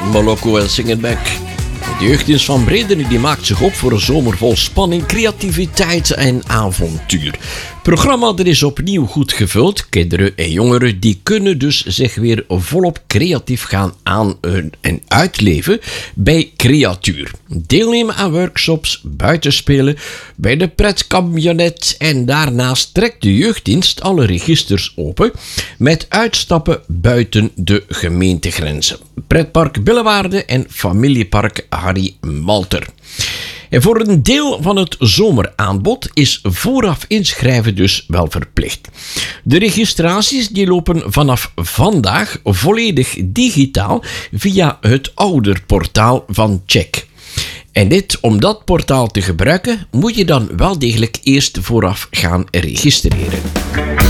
Moloko en Sing It Back. De jeugddienst van Bredene die maakt zich op voor een zomer vol spanning, creativiteit en avontuur. Het programma dat is opnieuw goed gevuld. Kinderen en jongeren die kunnen dus zich weer volop creatief gaan aan- en uitleven bij Creatuur. Deelnemen aan workshops, buitenspelen, bij de pretkamionet en daarnaast trekt de jeugddienst alle registers open met uitstappen buiten de gemeentegrenzen. Pretpark Billewaarde en familiepark Harry Malter. En voor een deel van het zomeraanbod is vooraf inschrijven dus wel verplicht. De registraties die lopen vanaf vandaag volledig digitaal via het ouderportaal van Check. En om dat portaal te gebruiken moet je dan wel degelijk eerst vooraf gaan registreren.